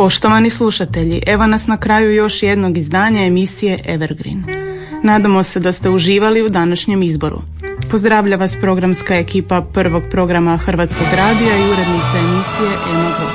Poštovani slušatelji, evo nas na kraju još jednog izdanja emisije Evergreen. Nadamo se da ste uživali u današnjem izboru. Pozdravlja vas programska ekipa prvog programa Hrvatskog radija i urednica emisije Ema Gros.